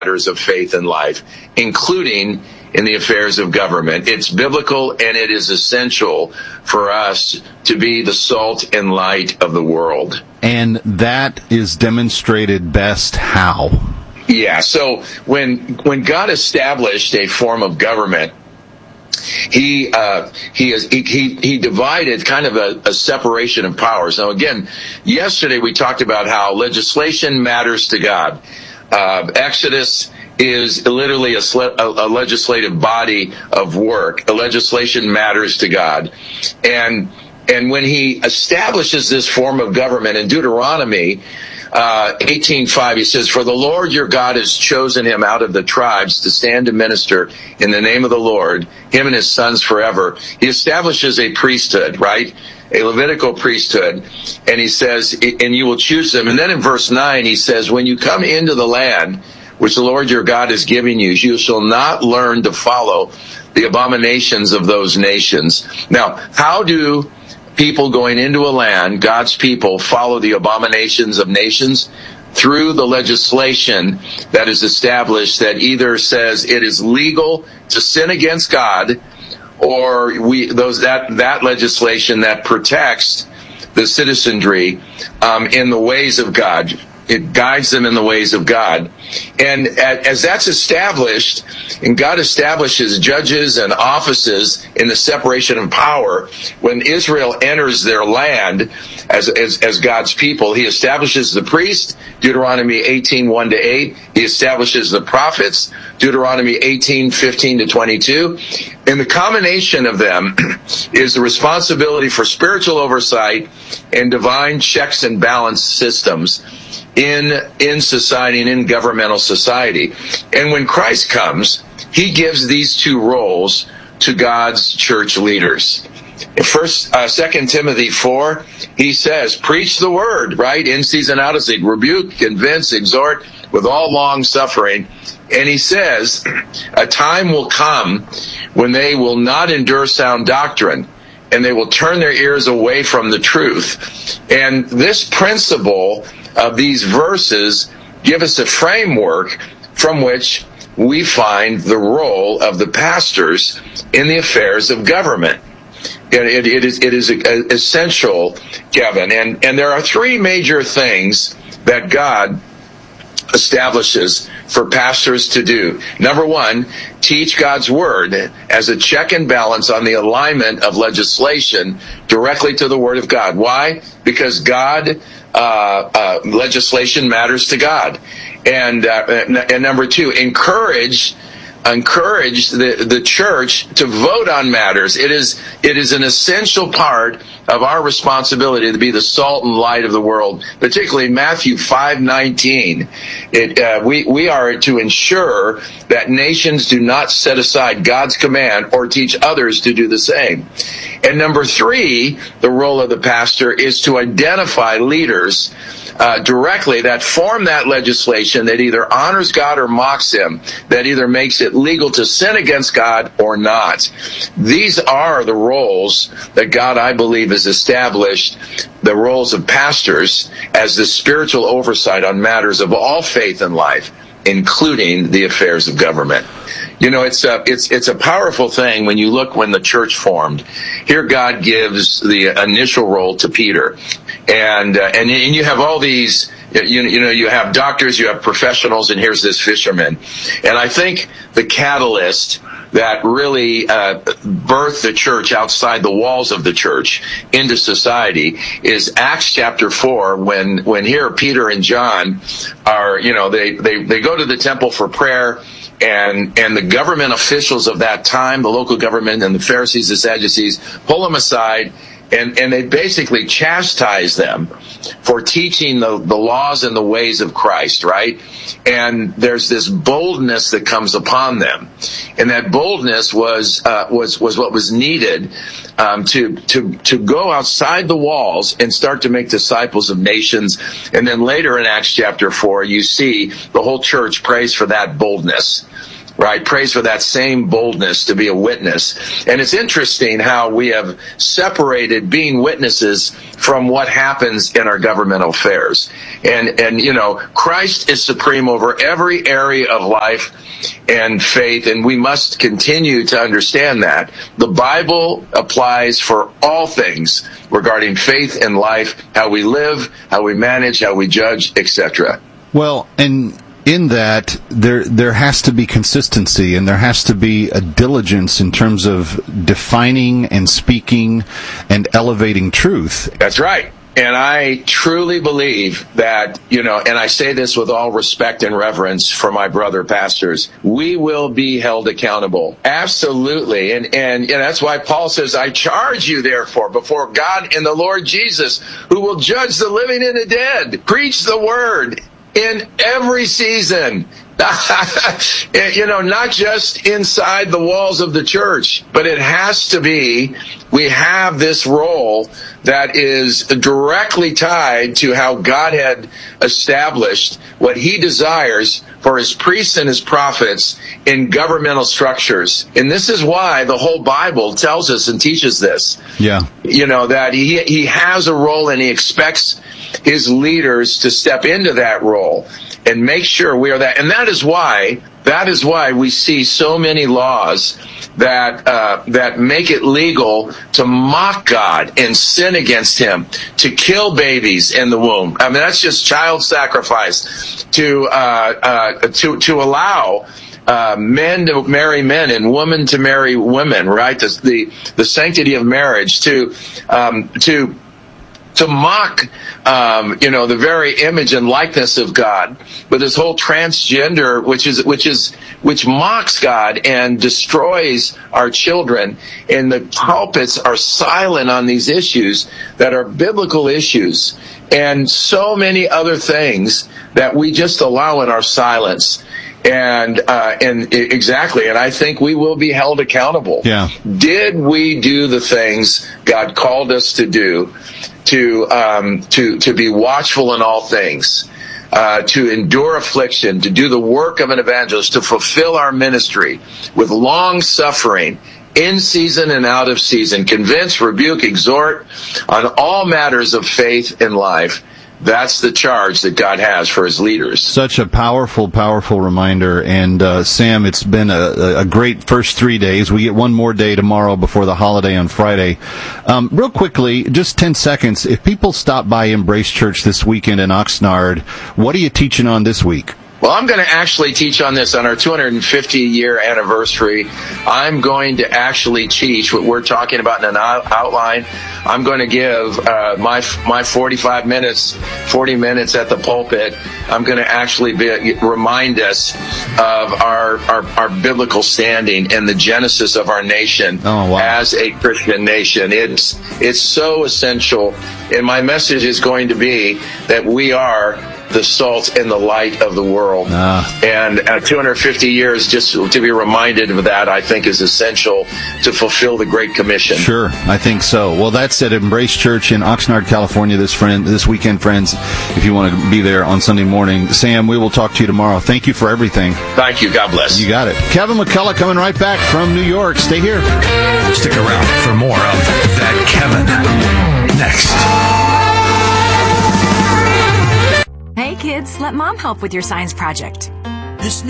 matters of faith and life, including in the affairs of government. It's biblical, and it is essential for us to be the salt and light of the world. And that is demonstrated best how? Yeah, so when God established a form of government, he divided kind of a separation of powers. Now, again, yesterday we talked about how legislation matters to God. Exodus is literally a legislative body of work. A legislation matters to God. And when he establishes this form of government in Deuteronomy 18:5, he says, "For the Lord your God has chosen him out of the tribes to stand and minister in the name of the Lord, him and his sons forever." He establishes a priesthood, right? A Levitical priesthood. And he says, and you will choose them. And then in verse 9, he says, "When you come into the land which the Lord your God is giving you, you shall not learn to follow the abominations of those nations." Now, how do people going into a land, God's people, follow the abominations of nations? Through the legislation that is established that either says it is legal to sin against God, or that legislation that protects the citizenry in the ways of God. It guides them in the ways of God. And as that's established, and God establishes judges and offices in the separation of power, when Israel enters their land as God's people, he establishes the priest, Deuteronomy 18:1-8. He establishes the prophets, Deuteronomy 18:15-22. And the combination of them is the responsibility for spiritual oversight and divine checks and balance systems in society and in governmental society. And when Christ comes, he gives these two roles to God's church leaders. In 2 Timothy 4, he says, "Preach the word," right? In season, out of season. Rebuke, convince, exhort with all long suffering. And he says, a time will come when they will not endure sound doctrine, and they will turn their ears away from the truth. And this principle of these verses give us a framework from which we find the role of the pastors in the affairs of government. It is essential, Kevin. And there are three major things that God establishes for pastors to do. Number one, teach God's word as a check and balance on the alignment of legislation directly to the word of God. Why? Because legislation matters to God. And number two, encourage the church to vote on matters. It is an essential part of our responsibility to be the salt and light of the world, particularly Matthew 5:19. We are to ensure that nations do not set aside God's command or teach others to do the same. And number three, the role of the pastor is to identify leaders directly that form that legislation that either honors God or mocks him, that either makes it legal to sin against God or not. These are the roles that God, I believe, has established, the roles of pastors as the spiritual oversight on matters of all faith and life, including the affairs of government. You know, it's a powerful thing when you look when the church formed. Here God gives the initial role to Peter. And you have all these, you have doctors, you have professionals, and here's this fisherman. And I think the catalyst that really birthed the church outside the walls of the church into society is Acts chapter 4, when here Peter and John are, they go to the temple for prayer. And the government officials of that time, the local government and the Pharisees, the Sadducees, pull them aside and they basically chastise them for teaching the laws and the ways of Christ, right? And there's this boldness that comes upon them. And that boldness was what was needed to go outside the walls and start to make disciples of nations. And then later in Acts chapter 4, you see the whole church prays for that boldness. right, prays for that same boldness to be a witness. And it's interesting how we have separated being witnesses from what happens in our governmental affairs. And you know, Christ is supreme over every area of life and faith, and we must continue to understand that. The Bible applies for all things regarding faith and life, how we live, how we manage, how we judge, etc. Well, and in that, there has to be consistency, and there has to be a diligence in terms of defining and speaking and elevating truth. That's right. And I truly believe that, you know, and I say this with all respect and reverence for my brother pastors, we will be held accountable. Absolutely. And you know, that's why Paul says, I charge you therefore before God and the Lord Jesus, who will judge the living and the dead. Preach the word in every season. You know, not just inside the walls of the church, but it has to be, we have this role that is directly tied to how God had established what he desires for his priests and his prophets in governmental structures. And this is why the whole Bible tells us and teaches this. Yeah. You know, that he has a role, and he expects his leaders to step into that role and make sure we are that. And that is why we see so many laws that make it legal to mock God and sin against him, to kill babies in the womb. I mean, that's just child sacrifice. To allow men to marry men and women to marry women, right? The sanctity of marriage, to mock, the very image and likeness of God, but this whole transgender, which mocks God and destroys our children, and the pulpits are silent on these issues that are biblical issues, and so many other things that we just allow in our silence. And exactly, and I think we will be held accountable. Yeah. Did we do the things God called us to do, to be watchful in all things, to endure affliction, to do the work of an evangelist, to fulfill our ministry with long suffering, in season and out of season, convince, rebuke, exhort on all matters of faith and life? That's the charge that God has for his leaders. Such a powerful, powerful reminder. And Sam, it's been a great first 3 days. We get one more day tomorrow before the holiday on Friday. Real quickly, just 10 seconds. If people stop by Embrace Church this weekend in Oxnard, what are you teaching on this week? Well, I'm going to actually teach on this on our 250-year anniversary. I'm going to actually teach what we're talking about in an outline. I'm going to give my 45 minutes, 40 minutes at the pulpit. I'm going to actually remind us of our biblical standing and the genesis of our nation as a Christian nation. It's so essential, and my message is going to be that we are the salt and the light of the world. And 250 years, just to be reminded of that, I think is essential to fulfill the Great Commission. Sure, I think so. Well, that's at Embrace Church in Oxnard, California this weekend, friends, if you want to be there on Sunday morning. Sam, we will talk to you tomorrow. Thank you for everything. Thank you. God bless. You got it. Kevin McCullough coming right back from New York. Stay here. Stick around for more of That Kevin next. Hey kids, let mom help with your science project. This